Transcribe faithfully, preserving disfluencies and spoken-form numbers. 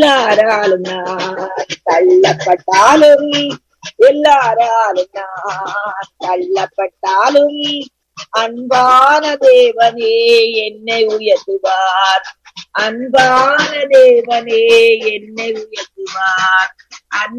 எல்லாராலும் நான் தள்ளப்பட்டாலும் எல்லாராலும் நான் தள்ளப்பட்டாலும் அன்பான தேவனே என்னை உயர்த்துவார். அன்பான தேவனே என்னை உயர்த்துவார்.